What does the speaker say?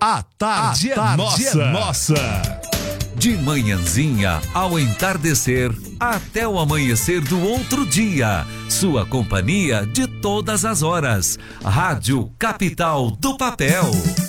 A tarde é nossa. De manhãzinha ao entardecer, até o amanhecer do outro dia. Sua companhia de todas as horas. Rádio Capital do Papel.